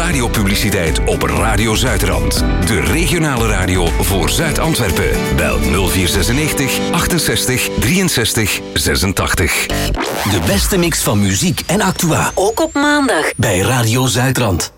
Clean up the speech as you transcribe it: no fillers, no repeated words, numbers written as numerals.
radiopubliciteit op Radio Zuidrand. De regionale radio voor Zuid-Antwerpen. Bel 0496 68 63 86. De beste mix van muziek en actua. Ook op maandag. Bij Radio Zuidrand.